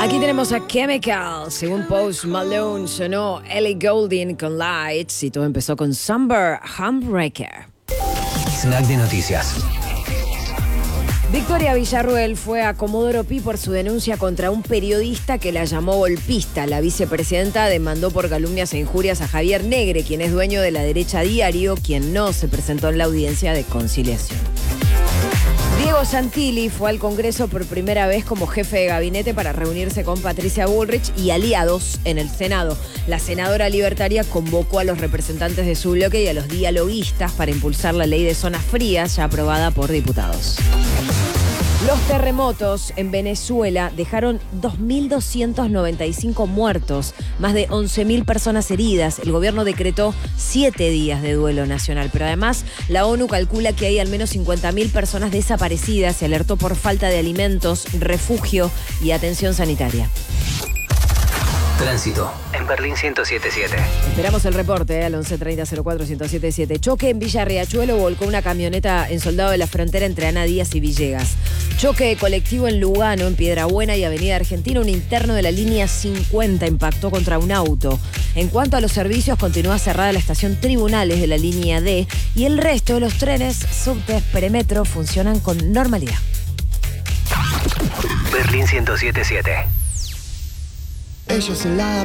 Aquí tenemos a Chemical. Según Post Malone, sonó Ellie Goulding con Lights y todo empezó con Summer Humebreaker. Snack de noticias. Victoria Villarruel fue a Comodoro Pi por su denuncia contra un periodista que la llamó golpista. La vicepresidenta demandó por calumnias e injurias a Javier Negre, quien es dueño de La Derecha Diario, quien no se presentó en la audiencia de conciliación. Diego Santilli fue al Congreso por primera vez como jefe de gabinete para reunirse con Patricia Bullrich y aliados en el Senado. La senadora libertaria convocó a los representantes de su bloque y a los dialoguistas para impulsar la ley de zonas frías ya aprobada por diputados. Los terremotos en Venezuela dejaron 2.295 muertos, más de 11.000 personas heridas. El gobierno decretó 7 días de duelo nacional, pero además la ONU calcula que hay al menos 50.000 personas desaparecidas y alertó por falta de alimentos, refugio y atención sanitaria. Tránsito en Berlín 107.7. Esperamos el reporte al 1130-04-1077. Choque en Villa Riachuelo, volcó una camioneta en Soldado de la Frontera entre Ana Díaz y Villegas. Choque de colectivo en Lugano, en Piedrabuena y Avenida Argentina. Un interno de la línea 50 impactó contra un auto. En cuanto a los servicios, continúa cerrada la estación Tribunales de la línea D y el resto de los trenes, subtes, Premetro funcionan con normalidad. Berlín 107.7. Ellos en la